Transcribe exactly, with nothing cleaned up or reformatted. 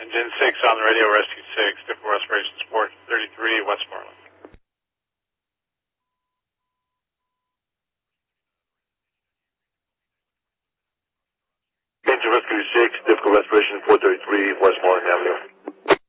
Engine six on the radio, Rescue six, difficult respiration support thirty-three, Westmoreland. Engine Rescue six, difficult respiration four thirty-three, Westmoreland Avenue.